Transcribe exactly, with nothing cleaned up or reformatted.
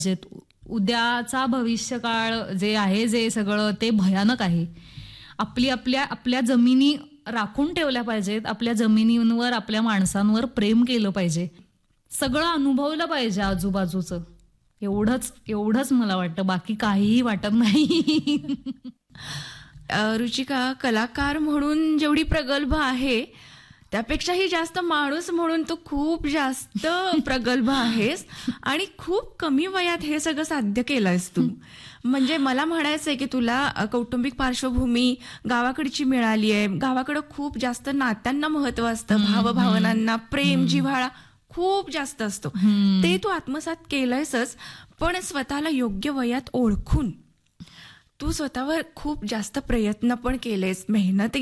जे उद्याचा भविष्यकाळ जे आहे जे सगळं ते भयानक आहे. आपली आपल्या आपल्या जमिनी राखून ठेवल्या पाहिजेत. आपल्या जमिनींवर आपल्या माणसांवर प्रेम केलं पाहिजे. सगळं अनुभवलं पाहिजे आजूबाजूचं. एवढंच एवढंच मला वाटतं, बाकी काहीही वाटत नाही. रुचिका, कलाकार म्हणून जेवढी प्रगल्भ आहे त्यापेक्षाही जास्त माणूस म्हणून तू खूप जास्त प्रगल्भ आहेस आणि खूप कमी वयात हे सगळं साध्य केलंयस तू. म्हणजे मला म्हणायचंय की तुला कौटुंबिक पार्श्वभूमी गावाकडची मिळाली आहे. गावाकडं खूप जास्त नात्यांना महत्व असतं, भावभावनांना, प्रेम, जिव्हाळा खूप जास्त असतो. ते तू आत्मसात केलंयसच, पण स्वतःला योग्य वयात ओळखून तू स्वतःवर खूप जास्त प्रयत्न पण केलेस, मेहनत